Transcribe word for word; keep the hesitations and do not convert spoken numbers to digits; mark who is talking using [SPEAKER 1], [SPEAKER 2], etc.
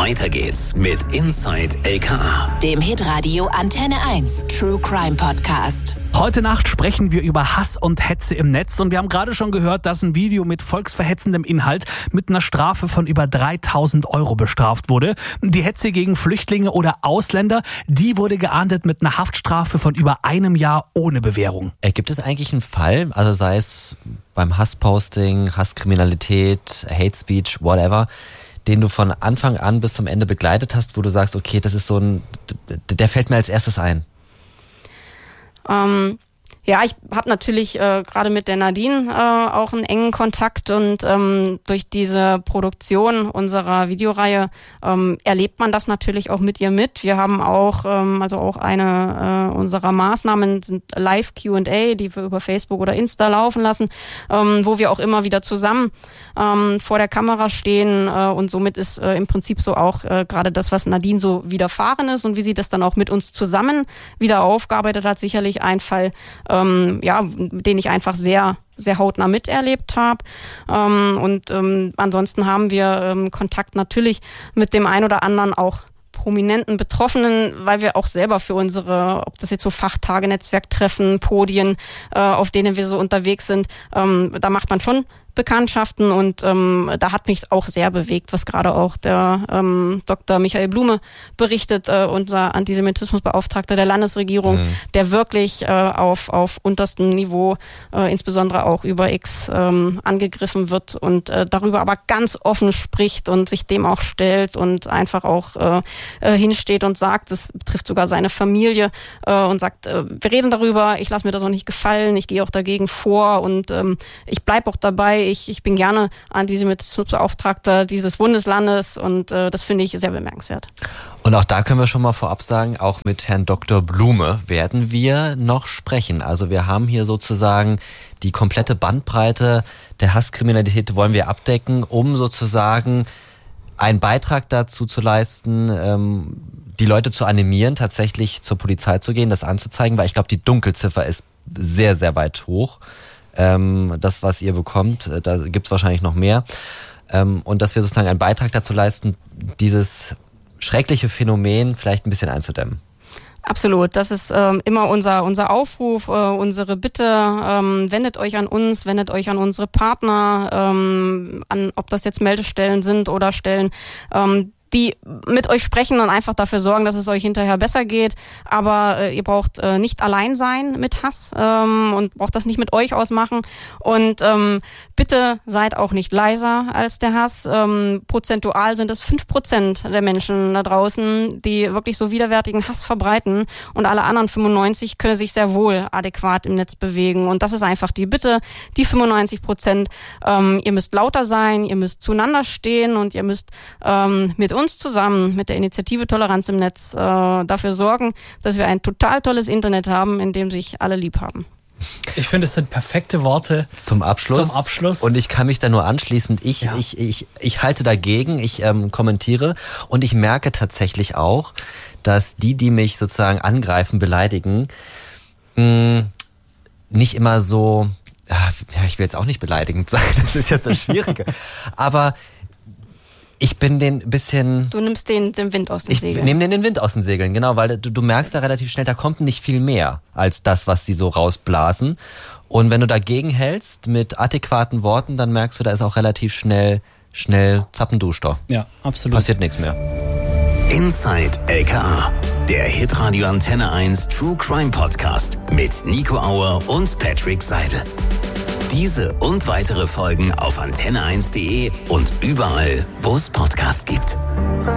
[SPEAKER 1] Weiter geht's mit Inside L K A,
[SPEAKER 2] dem Hitradio Antenne eins True Crime Podcast.
[SPEAKER 3] Heute Nacht sprechen wir über Hass und Hetze im Netz und wir haben gerade schon gehört, dass ein Video mit volksverhetzendem Inhalt mit einer Strafe von über dreitausend Euro bestraft wurde. Die Hetze gegen Flüchtlinge oder Ausländer, die wurde geahndet mit einer Haftstrafe von über einem Jahr ohne Bewährung.
[SPEAKER 4] Äh, gibt es eigentlich einen Fall, also sei es beim Hassposting, Hasskriminalität, Hate Speech, whatever, den du von Anfang an bis zum Ende begleitet hast, wo du sagst, okay, das ist so ein, der fällt mir als erstes ein?
[SPEAKER 5] Ähm, ja, ich habe natürlich äh, gerade mit der Nadine äh, auch einen engen Kontakt und ähm, durch diese Produktion unserer Videoreihe ähm, erlebt man das natürlich auch mit ihr mit. Wir haben auch, ähm, also auch eine äh, unserer Maßnahmen sind Live-Q and A, die wir über Facebook oder Insta laufen lassen, ähm, wo wir auch immer wieder zusammen ähm, vor der Kamera stehen äh, und somit ist äh, im Prinzip so auch äh, gerade das, was Nadine so widerfahren ist und wie sie das dann auch mit uns zusammen wieder aufgearbeitet hat, sicherlich ein Fall, Ähm, ja, den ich einfach sehr, sehr hautnah miterlebt habe. Ähm, und ähm, ansonsten haben wir ähm, Kontakt natürlich mit dem einen oder anderen auch prominenten Betroffenen, weil wir auch selber für unsere, ob das jetzt so Fachtage, Netzwerktreffen, Podien, äh, auf denen wir so unterwegs sind, ähm, da macht man schon Bekanntschaften und ähm, da hat mich auch sehr bewegt, was gerade auch der ähm, Doktor Michael Blume berichtet, äh, unser Antisemitismusbeauftragter der Landesregierung, mhm. der wirklich äh, auf auf unterstem Niveau, äh, insbesondere auch über X, ähm, angegriffen wird und äh, darüber aber ganz offen spricht und sich dem auch stellt und einfach auch äh, äh, hinsteht und sagt, das betrifft sogar seine Familie äh, und sagt, äh, wir reden darüber, ich lasse mir das auch nicht gefallen, ich gehe auch dagegen vor und ähm, ich bleibe auch dabei. Ich, ich bin gerne Antisemitismusbeauftragter dieses Bundeslandes und äh, das finde ich sehr bemerkenswert.
[SPEAKER 4] Und auch da können wir schon mal vorab sagen, auch mit Herrn Doktor Blume werden wir noch sprechen. Also wir haben hier sozusagen die komplette Bandbreite der Hasskriminalität wollen wir abdecken, um sozusagen einen Beitrag dazu zu leisten, ähm, die Leute zu animieren, tatsächlich zur Polizei zu gehen, das anzuzeigen, weil ich glaube, die Dunkelziffer ist sehr, sehr weit hoch. Ähm, das, was ihr bekommt, da gibt's wahrscheinlich noch mehr. Ähm, und dass wir sozusagen einen Beitrag dazu leisten, dieses schreckliche Phänomen vielleicht ein bisschen einzudämmen.
[SPEAKER 5] Absolut, das ist ähm, immer unser unser Aufruf, äh, unsere Bitte, ähm, wendet euch an uns, wendet euch an unsere Partner, ähm, an ob das jetzt Meldestellen sind oder Stellen, ähm, die mit euch sprechen und einfach dafür sorgen, dass es euch hinterher besser geht. Aber äh, ihr braucht äh, nicht allein sein mit Hass ähm, und braucht das nicht mit euch ausmachen. Und ähm, bitte seid auch nicht leiser als der Hass. Ähm, prozentual sind es fünf Prozent der Menschen da draußen, die wirklich so widerwärtigen Hass verbreiten. Und alle anderen fünfundneunzig können sich sehr wohl adäquat im Netz bewegen. Und das ist einfach die Bitte, die fünfundneunzig Prozent. Ähm, ihr müsst lauter sein, ihr müsst zueinander stehen und ihr müsst ähm, mit uns zusammen mit der Initiative Toleranz im Netz äh, dafür sorgen, dass wir ein total tolles Internet haben, in dem sich alle lieb haben.
[SPEAKER 3] Ich finde, es sind perfekte Worte
[SPEAKER 4] zum Abschluss.
[SPEAKER 3] Zum Abschluss.
[SPEAKER 4] Und ich kann mich da nur anschließen. Ich, ja. ich, ich, ich halte dagegen, ich ähm, kommentiere und ich merke tatsächlich auch, dass die, die mich sozusagen angreifen, beleidigen, mh, nicht immer so, ja, ich will jetzt auch nicht beleidigend sein, das ist jetzt so schwierig, aber ich bin den ein bisschen...
[SPEAKER 5] Du nimmst den, den Wind aus den
[SPEAKER 4] ich
[SPEAKER 5] Segeln.
[SPEAKER 4] Ich nehme den, den Wind aus den Segeln, genau, weil du, du merkst da relativ schnell, da kommt nicht viel mehr als das, was die so rausblasen. Und wenn du dagegen hältst mit adäquaten Worten, dann merkst du, da ist auch relativ schnell, schnell Zappenduster.
[SPEAKER 3] Ja, absolut.
[SPEAKER 4] Passiert nichts mehr.
[SPEAKER 1] Inside L K A, der Hitradio Antenne eins True Crime Podcast mit Nico Auer und Patrick Seidel. Diese und weitere Folgen auf antenne eins punkt de und überall, wo es Podcasts gibt.